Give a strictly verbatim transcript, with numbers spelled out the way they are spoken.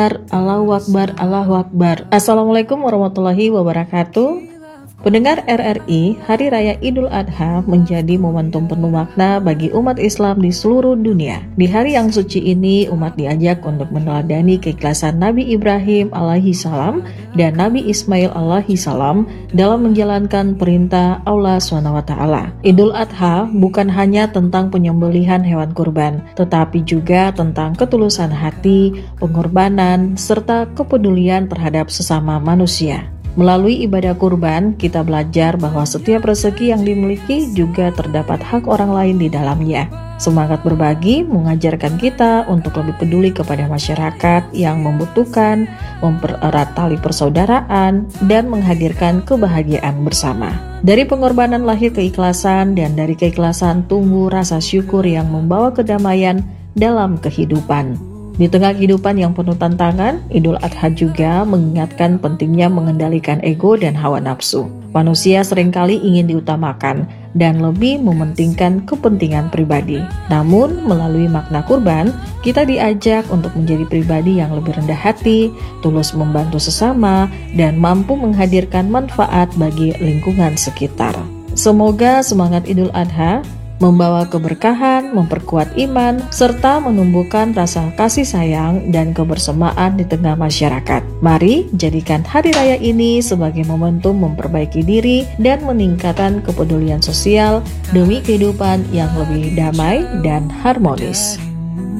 Allahu Akbar, Allahu Akbar. Assalamualaikum warahmatullahi wabarakatuh. Pendengar R R I, Hari Raya Idul Adha menjadi momentum penuh makna bagi umat Islam di seluruh dunia. Di hari yang suci ini, umat diajak untuk meneladani keikhlasan Nabi Ibrahim alaihi salam dan Nabi Ismail alaihi salam dalam menjalankan perintah Allah subhanahu wa taala. Idul Adha bukan hanya tentang penyembelihan hewan kurban, tetapi juga tentang ketulusan hati, pengorbanan, serta kepedulian terhadap sesama manusia. Melalui ibadah kurban, kita belajar bahwa setiap rezeki yang dimiliki juga terdapat hak orang lain di dalamnya. Semangat berbagi mengajarkan kita untuk lebih peduli kepada masyarakat yang membutuhkan, mempererat tali persaudaraan, dan menghadirkan kebahagiaan bersama. Dari pengorbanan lahir keikhlasan, dan dari keikhlasan tumbuh rasa syukur yang membawa kedamaian dalam kehidupan. Di tengah kehidupan yang penuh tantangan, Idul Adha juga mengingatkan pentingnya mengendalikan ego dan hawa nafsu. Manusia seringkali ingin diutamakan dan lebih mementingkan kepentingan pribadi. Namun, melalui makna kurban, kita diajak untuk menjadi pribadi yang lebih rendah hati, tulus membantu sesama, dan mampu menghadirkan manfaat bagi lingkungan sekitar. Semoga semangat Idul Adha membawa keberkahan, memperkuat iman, serta menumbuhkan rasa kasih sayang dan kebersamaan di tengah masyarakat. Mari jadikan hari raya ini sebagai momentum memperbaiki diri dan meningkatkan kepedulian sosial demi kehidupan yang lebih damai dan harmonis.